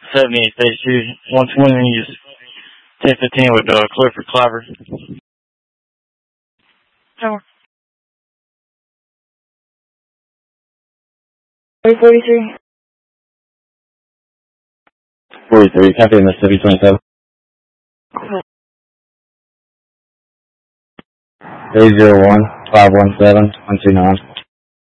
78 Stage 2, 120 is 1015 with Clifford Cliver. Tower. 43. 43, copy Mississippi 27. 801 517 129.